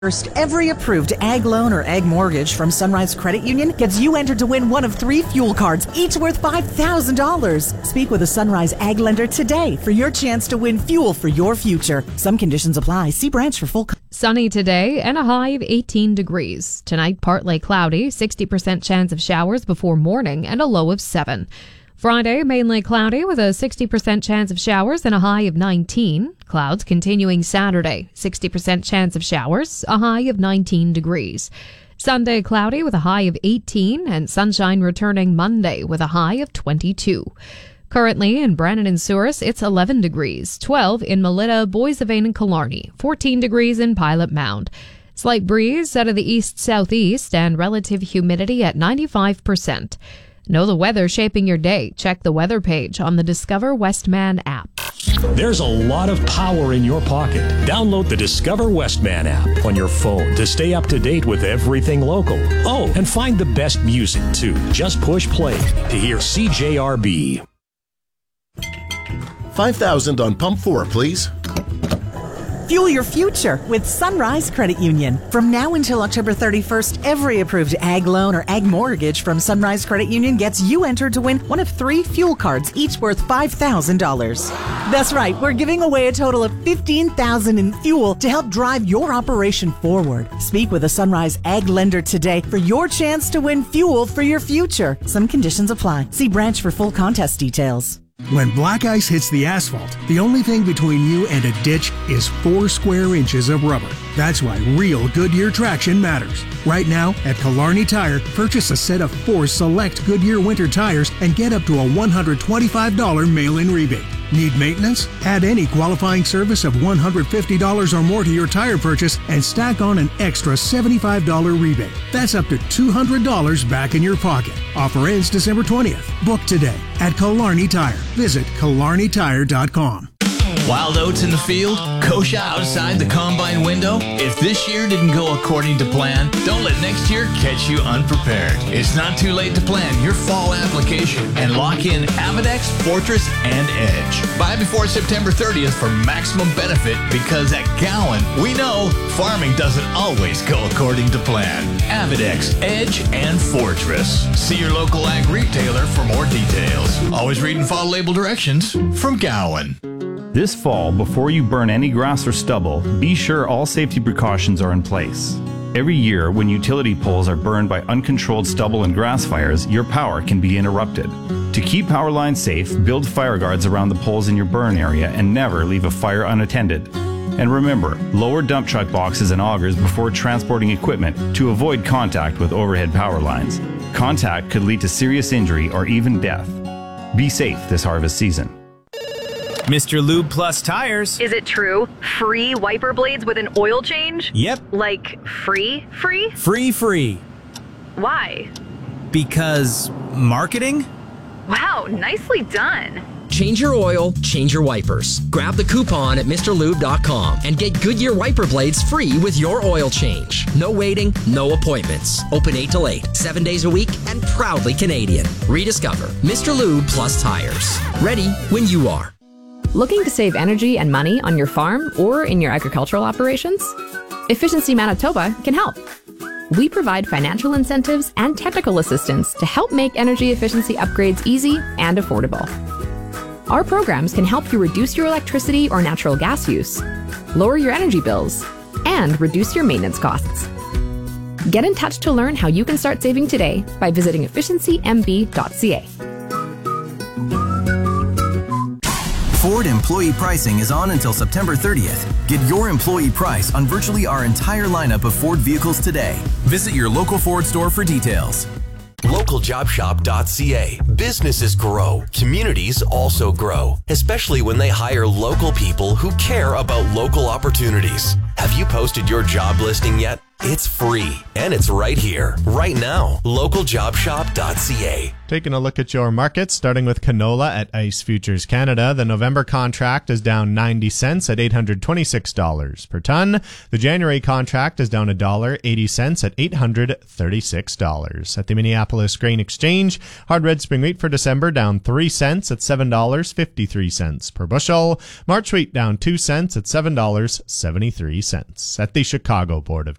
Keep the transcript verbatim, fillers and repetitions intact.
First, every approved ag loan or ag mortgage from Sunrise Credit Union gets you entered to win one of three fuel cards, each worth five thousand dollars. Speak with a Sunrise Ag lender today for your chance to win fuel for your future. Some conditions apply. See branch for full. Sunny today and a high of eighteen degrees. Tonight, partly cloudy, sixty percent chance of showers before morning and a low of seven. Friday, mainly cloudy with a sixty percent chance of showers and a high of nineteen. Clouds continuing Saturday, sixty percent chance of showers, a high of nineteen degrees. Sunday, cloudy with a high of eighteen and sunshine returning Monday with a high of twenty-two. Currently in Brandon and Souris, it's eleven degrees, twelve in Melita, Boissevain and Killarney, fourteen degrees in Pilot Mound. Slight breeze out of the east-southeast and relative humidity at ninety-five percent. Know the weather shaping your day. Check the weather page on the Discover Westman app. There's a lot of power in your pocket. Download the Discover Westman app on your phone to stay up to date with everything local. Oh, and find the best music, too. Just push play to hear C J R B. five thousand on pump four, please. Fuel your future with Sunrise Credit Union. From now until October thirty-first, every approved ag loan or ag mortgage from Sunrise Credit Union gets you entered to win one of three fuel cards, each worth five thousand dollars. That's right, we're giving away a total of fifteen thousand dollars in fuel to help drive your operation forward. Speak with a Sunrise Ag lender today for your chance to win fuel for your future. Some conditions apply. See branch for full contest details. When black ice hits the asphalt, the only thing between you and a ditch is four square inches of rubber. That's why real Goodyear traction matters. Right now, at Killarney Tire, purchase a set of four select Goodyear winter tires and get up to a one hundred twenty-five dollars mail-in rebate. Need maintenance? Add any qualifying service of one hundred fifty dollars or more to your tire purchase and stack on an extra seventy-five dollars rebate. That's up to two hundred dollars back in your pocket. Offer ends December twentieth. Book today at Killarney Tire. Visit Killarney Tire dot com. Wild oats in the field, kochia outside the combine window. If this year didn't go according to plan, don't let next year catch you unprepared. It's not too late to plan your fall application and lock in Avidex, Fortress, and Edge. Buy before September thirtieth for maximum benefit because at Gowan, we know farming doesn't always go according to plan. Avidex, Edge, and Fortress. See your local ag retailer for more details. Always read and follow label directions from Gowan. This fall, before you burn any grass or stubble, be sure all safety precautions are in place. Every year, when utility poles are burned by uncontrolled stubble and grass fires, your power can be interrupted. To keep power lines safe, build fire guards around the poles in your burn area and never leave a fire unattended. And remember, lower dump truck boxes and augers before transporting equipment to avoid contact with overhead power lines. Contact could lead to serious injury or even death. Be safe this harvest season. Mister Lube Plus Tires. Is it true? Free wiper blades with an oil change? Yep. Like free, free? Free, free. Why? Because marketing? Wow, nicely done. Change your oil, change your wipers. Grab the coupon at Mr Lube dot com and get Goodyear wiper blades free with your oil change. No waiting, no appointments. Open eight till eight, seven days a week, and proudly Canadian. Rediscover Mister Lube Plus Tires. Ready when you are. Looking to save energy and money on your farm or in your agricultural operations? Efficiency Manitoba can help. We provide financial incentives and technical assistance to help make energy efficiency upgrades easy and affordable. Our programs can help you reduce your electricity or natural gas use, lower your energy bills, and reduce your maintenance costs. Get in touch to learn how you can start saving today by visiting efficiency m b dot c a. Ford employee pricing is on until September thirtieth. Get your employee price on virtually our entire lineup of Ford vehicles today. Visit your local Ford store for details. local job shop dot c a. Businesses grow. Communities also grow, especially when they hire local people who care about local opportunities. Have you posted your job listing yet? It's free, and it's right here, right now. local job shop dot c a. Taking a look at your markets, starting with canola at ICE Futures Canada. The November contract is down ninety cents at eight hundred twenty-six dollars per ton. The January contract is down one dollar eighty cents at eight hundred thirty-six dollars. At the Minneapolis Grain Exchange, hard red spring wheat for December down three cents at seven dollars and fifty-three cents per bushel. March wheat down two cents at seven dollars and seventy-three cents. At the Chicago Board of